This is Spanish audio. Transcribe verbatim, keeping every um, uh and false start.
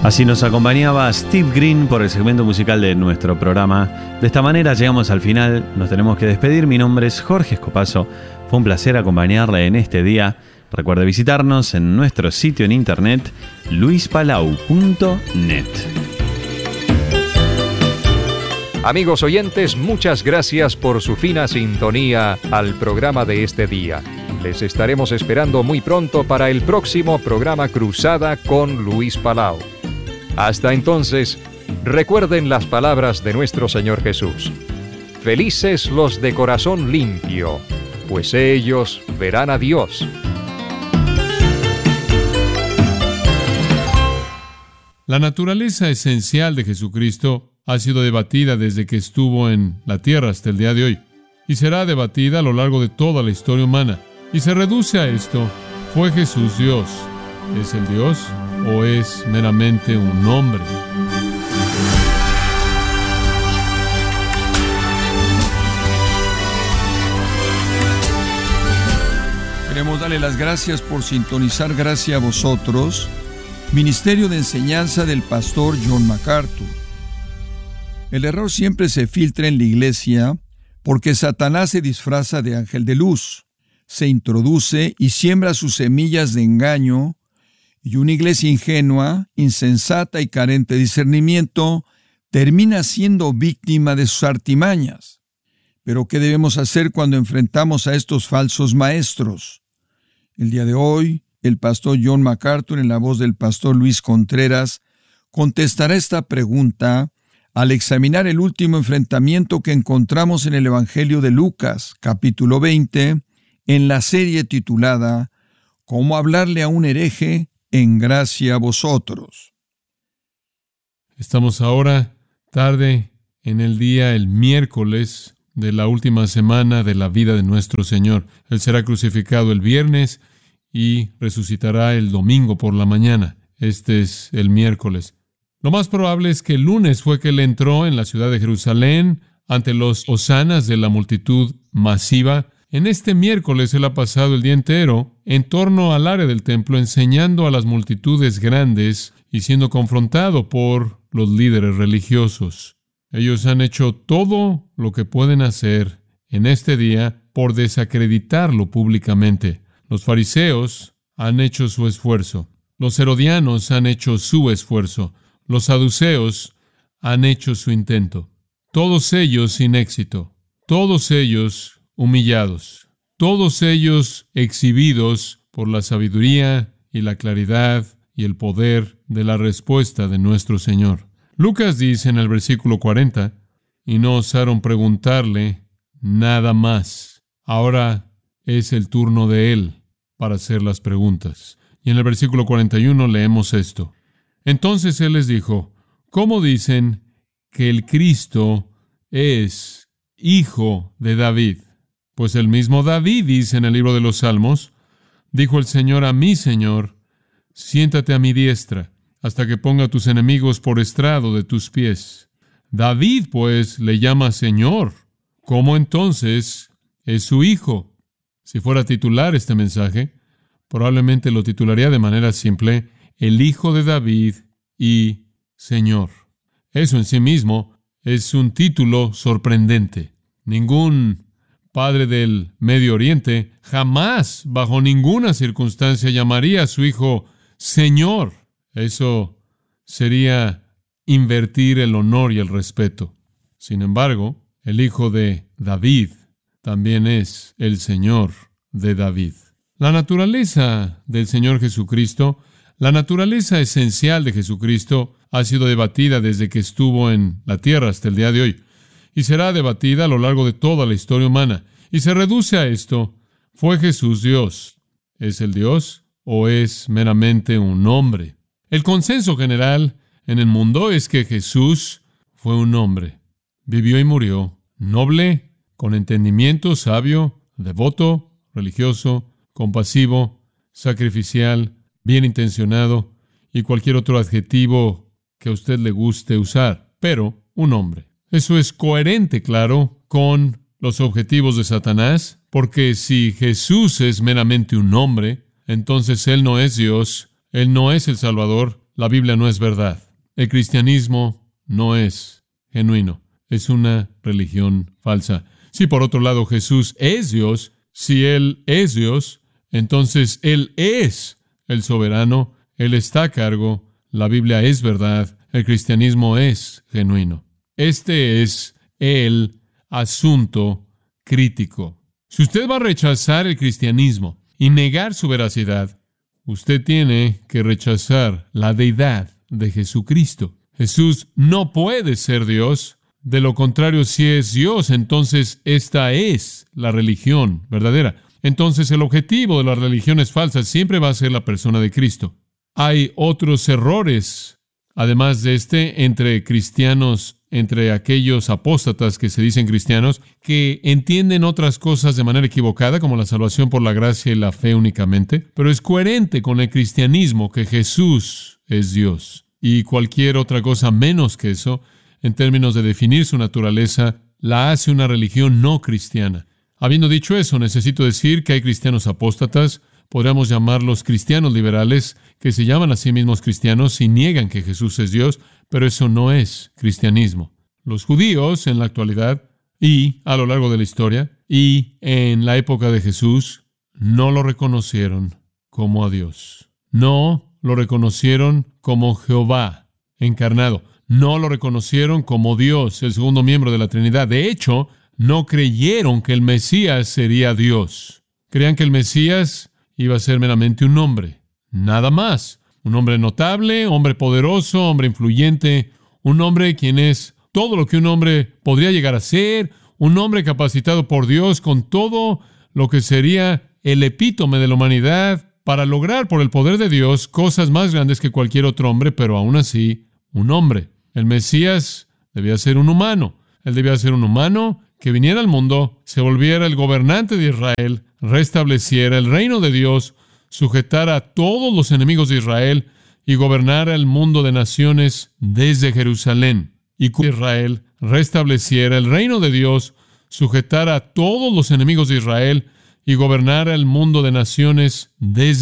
Así nos acompañaba Steve Green por el segmento musical de nuestro programa. De esta manera llegamos al final, nos tenemos que despedir. Mi nombre es Jorge Escopazo, fue un placer acompañarle en este día. Recuerde visitarnos en nuestro sitio en internet luis palau punto net. Amigos oyentes, muchas gracias por su fina sintonía al programa de este día. Les estaremos esperando muy pronto para el próximo programa Cruzada con Luis Palau. Hasta entonces, recuerden las palabras de nuestro Señor Jesús. Felices los de corazón limpio, pues ellos verán a Dios. La naturaleza esencial de Jesucristo ha sido debatida desde que estuvo en la tierra hasta el día de hoy, y será debatida a lo largo de toda la historia humana. Y se reduce a esto: ¿fue Jesús Dios? ¿Es el Dios o es meramente un hombre? Queremos darle las gracias por sintonizar Gracia a Vosotros, Ministerio de Enseñanza del Pastor John MacArthur. El error siempre se filtra en la iglesia porque Satanás se disfraza de ángel de luz, se introduce y siembra sus semillas de engaño, y una iglesia ingenua, insensata y carente de discernimiento termina siendo víctima de sus artimañas. Pero ¿qué debemos hacer cuando enfrentamos a estos falsos maestros? El día de hoy, el pastor John MacArthur, en la voz del pastor Luis Contreras, contestará esta pregunta al examinar el último enfrentamiento que encontramos en el Evangelio de Lucas, capítulo veinte, en la serie titulada ¿Cómo hablarle a un hereje en gracia a vosotros? Estamos ahora tarde en el día, el miércoles de la última semana de la vida de nuestro Señor. Él será crucificado el viernes y resucitará el domingo por la mañana. Este es el miércoles. Lo más probable es que el lunes fue que él entró en la ciudad de Jerusalén ante los hosanas de la multitud masiva. En este miércoles él ha pasado el día entero en torno al área del templo enseñando a las multitudes grandes y siendo confrontado por los líderes religiosos. Ellos han hecho todo lo que pueden hacer en este día por desacreditarlo públicamente. Los fariseos han hecho su esfuerzo. Los herodianos han hecho su esfuerzo. Los saduceos han hecho su intento. Todos ellos sin éxito. Todos ellos humillados. Todos ellos exhibidos por la sabiduría y la claridad y el poder de la respuesta de nuestro Señor. Lucas dice en el versículo cuarenta, y no osaron preguntarle nada más. Ahora es el turno de él para hacer las preguntas. Y en el versículo cuarenta y uno leemos esto. Entonces él les dijo, ¿cómo dicen que el Cristo es hijo de David? Pues el mismo David dice en el libro de los Salmos, dijo el Señor a mi Señor, siéntate a mi diestra, hasta que ponga a tus enemigos por estrado de tus pies. David, pues, le llama Señor. ¿Cómo entonces es su hijo? Si fuera titular este mensaje, probablemente lo titularía de manera simple, el Hijo de David y Señor. Eso en sí mismo es un título sorprendente. Ningún padre del Medio Oriente jamás, bajo ninguna circunstancia, llamaría a su hijo Señor. Eso sería invertir el honor y el respeto. Sin embargo, el Hijo de David también es el Señor de David. La naturaleza del Señor Jesucristo, la naturaleza esencial de Jesucristo, ha sido debatida desde que estuvo en la tierra hasta el día de hoy, y será debatida a lo largo de toda la historia humana. Y se reduce a esto: ¿fue Jesús Dios? ¿Es el Dios o es meramente un hombre? El consenso general en el mundo es que Jesús fue un hombre. Vivió y murió, noble, con entendimiento, sabio, devoto, religioso, compasivo, sacrificial, bien intencionado y cualquier otro adjetivo que a usted le guste usar, pero un hombre. Eso es coherente, claro, con los objetivos de Satanás, porque si Jesús es meramente un hombre, entonces Él no es Dios, Él no es el Salvador, la Biblia no es verdad. El cristianismo no es genuino. Es una religión falsa. Si por otro lado Jesús es Dios, si Él es Dios, entonces Él es el soberano, Él está a cargo, la Biblia es verdad, el cristianismo es genuino. Este es el asunto crítico. Si usted va a rechazar el cristianismo y negar su veracidad, usted tiene que rechazar la deidad de Jesucristo. Jesús no puede ser Dios. De lo contrario, si es Dios, entonces esta es la religión verdadera. Entonces el objetivo de las religiones falsas siempre va a ser la persona de Cristo. Hay otros errores, además de este, entre cristianos, entre aquellos apóstatas que se dicen cristianos, que entienden otras cosas de manera equivocada, como la salvación por la gracia y la fe únicamente, pero es coherente con el cristianismo que Jesús es Dios. Y cualquier otra cosa menos que eso, en términos de definir su naturaleza, la hace una religión no cristiana. Habiendo dicho eso, necesito decir que hay cristianos apóstatas, podríamos llamarlos cristianos liberales, que se llaman a sí mismos cristianos y niegan que Jesús es Dios, pero eso no es cristianismo. Los judíos en la actualidad y a lo largo de la historia y en la época de Jesús no lo reconocieron como a Dios. No lo reconocieron como Jehová encarnado. No lo reconocieron como Dios, el segundo miembro de la Trinidad. De hecho, no creyeron que el Mesías sería Dios. Creían que el Mesías iba a ser meramente un hombre, nada más. Un hombre notable, hombre poderoso, hombre influyente, un hombre quien es todo lo que un hombre podría llegar a ser, un hombre capacitado por Dios con todo lo que sería el epítome de la humanidad para lograr por el poder de Dios cosas más grandes que cualquier otro hombre, pero aún así, un hombre. El Mesías debía ser un humano. Él debía ser un humano que viniera al mundo, se volviera el gobernante de Israel, restableciera el reino de Dios, sujetara a todos los enemigos de Israel y gobernara el mundo de naciones desde Jerusalén. Y que Israel restableciera el reino de Dios, sujetara a todos los enemigos de Israel y gobernara el mundo de naciones desde